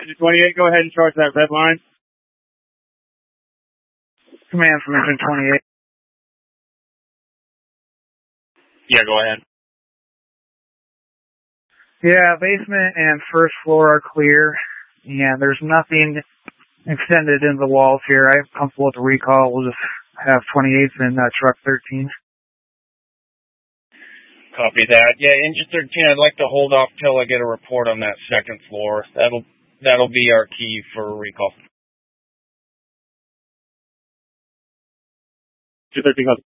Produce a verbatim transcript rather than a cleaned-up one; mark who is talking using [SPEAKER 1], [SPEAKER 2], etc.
[SPEAKER 1] Engine twenty-eight, go ahead and charge that red line.
[SPEAKER 2] Command from Engine twenty-eight.
[SPEAKER 1] Yeah, go ahead.
[SPEAKER 2] Yeah, basement and first floor are clear, and there's nothing extended in the walls here. I'm comfortable with the recall. We'll just have twenty-eights in uh, truck thirteen.
[SPEAKER 1] Copy that. Yeah, Engine thirteen, I'd like to hold off till I get a report on that second floor. That'll that'll be our key for recall. two thirteen,